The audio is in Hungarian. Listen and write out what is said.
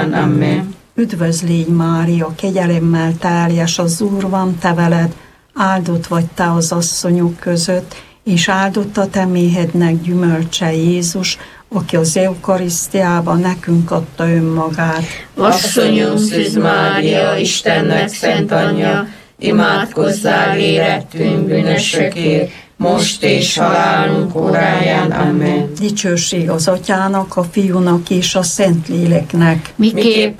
óráján. Amen. Üdvözlégy Mária, kegyelemmel teljes, az Úr van te veled, áldott vagy te az asszonyok között, és áldott a te méhednek gyümölcse Jézus, aki az eukarisztiában nekünk adta önmagát. Asszonyom Szűz Mária, Istennek szent anyja, imádkozzál érettünk bűnösökért, most és halálunk óráján. Amen. Dicsőség az Atyának, a Fiúnak és a Szentléleknek. Miképpen